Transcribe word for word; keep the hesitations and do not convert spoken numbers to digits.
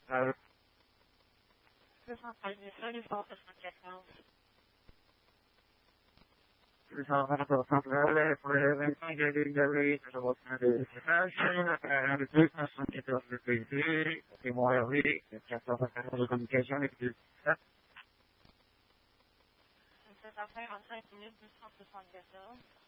Allô? deux cent trente-deux, licence soixante-quatorze. deux cent vingt-trois centrale, pour le vingt-cinq d'avril, je reprends le message, euh, le deux cent soixante-quatorze de P C, c'est mon Hervé, le quatre cent vingt-quatorze de communication, et puis, ça, sept cent cinquante-cinq minutes, deux cent soixante-quatorze.